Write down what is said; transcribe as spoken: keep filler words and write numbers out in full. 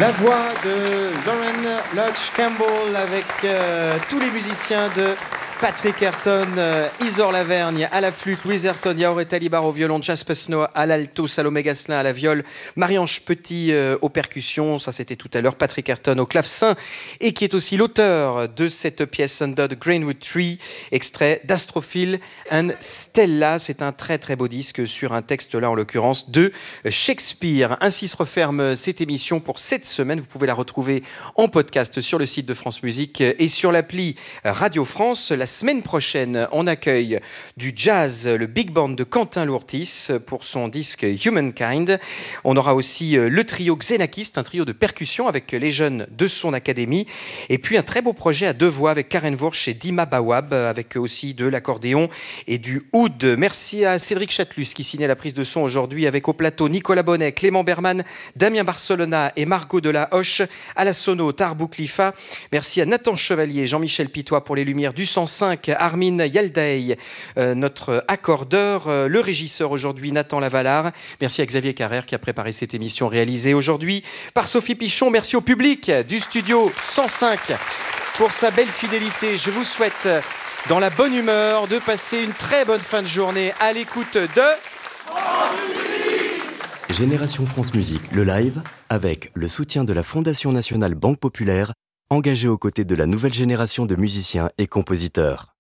La voix de Lauren Lodge Campbell avec euh, tous les musiciens de Patrick Ayrton, euh, Isor Lavergne à la flûte, Louise Ayrton, Yaoret Talibar au violon, Jasper Snow à l'alto, Salomé Gasselin à la viole, Marie-Ange Petit euh, aux percussions, ça c'était tout à l'heure, Patrick Ayrton au clavecin, et qui est aussi l'auteur de cette pièce Under the Greenwood Tree, extrait d'Astrophil and Stella. C'est un très très beau disque sur un texte là en l'occurrence de Shakespeare. Ainsi se referme cette émission pour cette semaine. Vous pouvez la retrouver en podcast sur le site de France Musique et sur l'appli Radio France. La semaine prochaine, on accueille du jazz, le big band de Quentin Lourtis pour son disque Humankind. On aura aussi le trio Xenakist, un trio de percussion avec les jeunes de son académie. Et puis un très beau projet à deux voix avec Karen Wursch et Dima Bawab, avec aussi de l'accordéon et du oud. Merci à Cédric Chatelus qui signait la prise de son aujourd'hui avec au plateau Nicolas Bonnet, Clément Berman, Damien Barcelona et Margot Delahoche. À la sono, Tarbou Klifa. Merci à Nathan Chevalier, Jean-Michel Pitois pour les lumières du cent cinq, Armin Yaldaï, euh, notre accordeur, euh, le régisseur aujourd'hui, Nathan Lavalard. Merci à Xavier Carrère qui a préparé cette émission réalisée aujourd'hui par Sophie Pichon. Merci au public du studio cent cinq pour sa belle fidélité. Je vous souhaite, dans la bonne humeur, de passer une très bonne fin de journée à l'écoute de... Génération France Musique, le live, avec le soutien de la Fondation nationale Banque Populaire, engagée aux côtés de la nouvelle génération de musiciens et compositeurs.